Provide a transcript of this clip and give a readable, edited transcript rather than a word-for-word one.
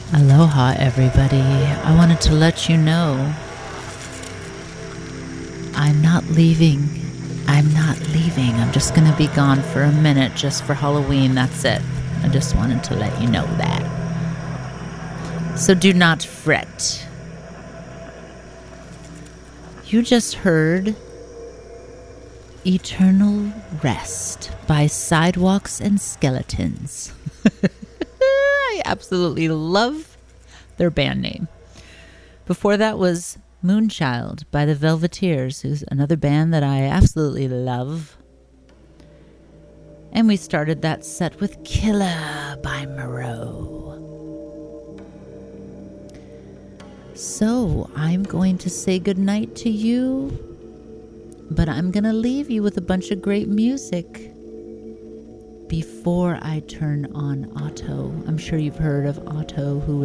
Aloha, everybody. I wanted to let you know I'm not leaving. I'm not leaving. I'm just going to be gone for a minute just for Halloween. That's it. I just wanted to let you know that. So do not fret. You just heard Eternal Rest by Sidewalks and Skeletons. I absolutely love their band name. Before that was Moonchild by the Velveteers, who's another band that I absolutely love. And we started that set with Killer by Moreau. So I'm going to say goodnight to you, but I'm going to leave you with a bunch of great music before I turn on Otto. I'm sure you've heard of Otto, who